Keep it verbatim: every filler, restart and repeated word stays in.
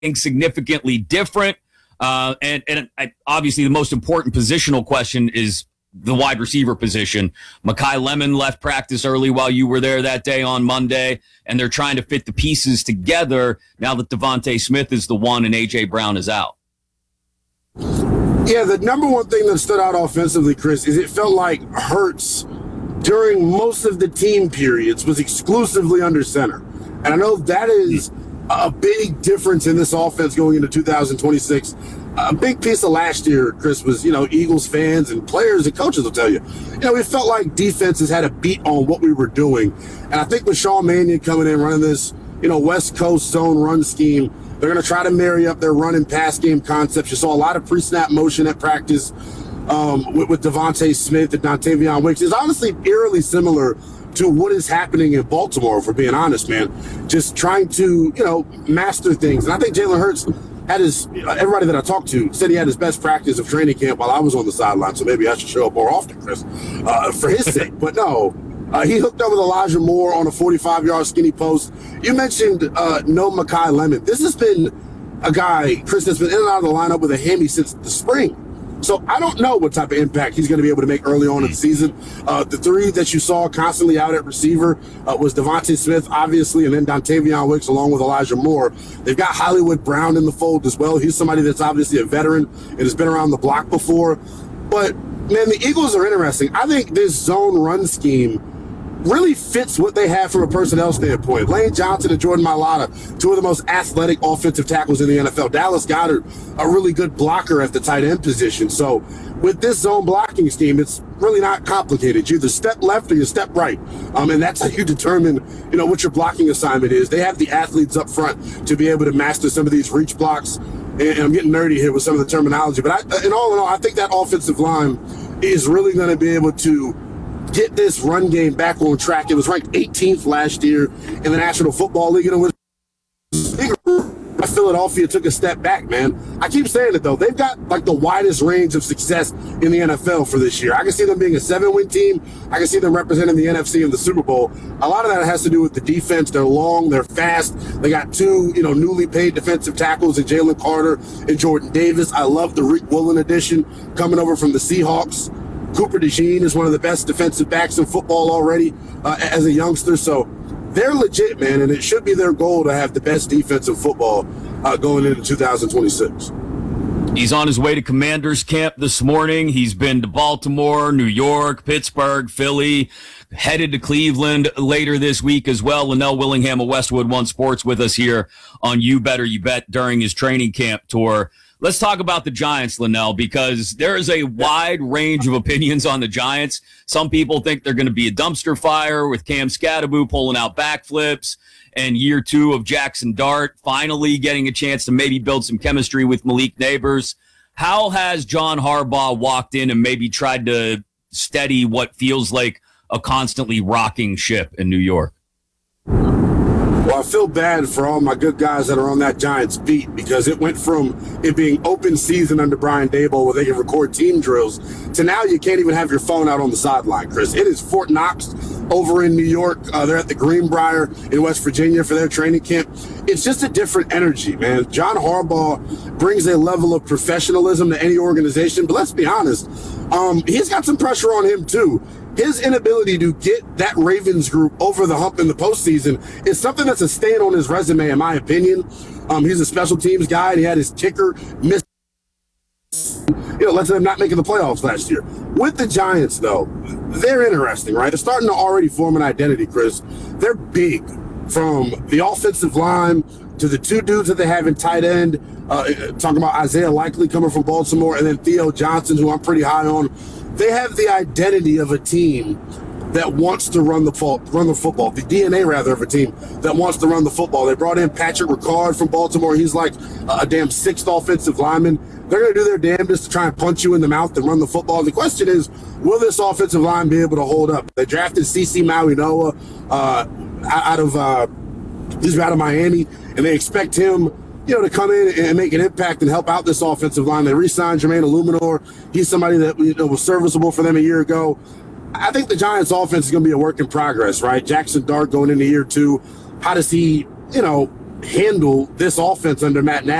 significantly different? Uh, and and I, obviously the most important positional question is the wide receiver position. Makai Lemon left practice early while you were there that day on Monday, and they're trying to fit the pieces together now that Devontae Smith is the one and A J. Brown is out. Yeah, the number one thing that stood out offensively, Chris, is it felt like Hurts during most of the team periods was exclusively under center. And I know that is a big difference in this offense going into two thousand twenty-six. A big piece of last year, Chris, was, you know, Eagles fans and players and coaches will tell you, you know, it felt like defenses had a beat on what we were doing. And I think with Sean Mannion coming in, running this, you know, West Coast zone run scheme, they're going to try to marry up their run and pass game concepts. You saw a lot of pre-snap motion at practice um, with, with Devontae Smith and Dontavion Wicks. It's honestly eerily similar to what is happening in Baltimore, if we're being honest, man. Just trying to, you know, master things. And I think Jalen Hurts had his, everybody that I talked to said he had his best practice of training camp while I was on the sideline, so maybe I should show up more often, Chris, uh, for his sake. But no, uh, he hooked up with Elijah Moore on a forty-five-yard skinny post. You mentioned uh, no Makai Lemon. This has been a guy, Chris, that's been in and out of the lineup with a hammy since the spring. So I don't know what type of impact he's going to be able to make early on in the season. Uh, the three that you saw constantly out at receiver uh, was Devontae Smith, obviously, and then Dontavion Wicks along with Elijah Moore. They've got Hollywood Brown in the fold as well. He's somebody that's obviously a veteran and has been around the block before. But, man, the Eagles are interesting. I think this zone run scheme really fits what they have from a personnel standpoint. Lane Johnson and Jordan Mailata, two of the most athletic offensive tackles in the N F L. Dallas Goedert, a really good blocker at the tight end position. So with this zone blocking scheme, it's really not complicated. You either step left or you step right. Um, and that's how you determine, you know, what your blocking assignment is. They have the athletes up front to be able to master some of these reach blocks. And, and I'm getting nerdy here with some of the terminology. But I, in all in all, I think that offensive line is really going to be able to get this run game back on track. It was ranked eighteenth last year in the National Football League, and it was Philadelphia took a step back, man. I keep saying it, though. They've got, like, the widest range of success in the N F L for this year. I can see them being a seven-win team. I can see them representing the N F C in the Super Bowl. A lot of that has to do with the defense. They're long. They're fast. They got two, you know, newly paid defensive tackles in Jalen Carter and Jordan Davis. I love the Rick Woolen addition coming over from the Seahawks. Cooper DeJean is one of the best defensive backs in football already uh, as a youngster. So they're legit, man, and it should be their goal to have the best defense in football uh, going into two thousand twenty-six. He's on his way to Commanders camp this morning. He's been to Baltimore, New York, Pittsburgh, Philly, headed to Cleveland later this week as well. Linnell Willingham of Westwood One Sports with us here on You Better You Bet during his training camp tour. Let's talk about the Giants, Linnell, because there is a wide range of opinions on the Giants. Some people think they're going to be a dumpster fire with Cam Scatterbo pulling out backflips and year two of Jackson Dart finally getting a chance to maybe build some chemistry with Malik Neighbors. How has John Harbaugh walked in and maybe tried to steady what feels like a constantly rocking ship in New York? Well, I feel bad for all my good guys that are on that Giants beat, because it went from it being open season under Brian Daboll where they can record team drills to now you can't even have your phone out on the sideline, Chris. It is Fort Knox over in New York. Uh, they're at the Greenbrier in West Virginia for their training camp. It's just a different energy, man. John Harbaugh brings a level of professionalism to any organization, but let's be honest, um, he's got some pressure on him too. His inability to get that Ravens group over the hump in the postseason is something that's a stain on his resume, in my opinion. Um, he's a special teams guy, and he had his kicker miss, you know, lets them not making the playoffs last year. With the Giants, though, they're interesting, right? They're starting to already form an identity, Chris. They're big, from the offensive line to the two dudes that they have in tight end, uh, talking about Isaiah Likely coming from Baltimore, and then Theo Johnson, who I'm pretty high on. They have the identity of a team that wants to run the fo- run the football, the D N A rather of a team that wants to run the football. They brought in Patrick Ricard from Baltimore. He's like a damn sixth offensive lineman. They're going to do their damnedest to try and punch you in the mouth and run the football. The question is, will this offensive line be able to hold up? They drafted C C Maui Noah uh, out of uh, he's out of Miami, and they expect him, you know, to come in and make an impact and help out this offensive line. They re-signed Jermaine Illuminor. He's somebody that, you know, was serviceable for them a year ago. I think the Giants' offense is going to be a work in progress, right? Jackson Dart going into year two. How does he, you know, handle this offense under Matt Nagy.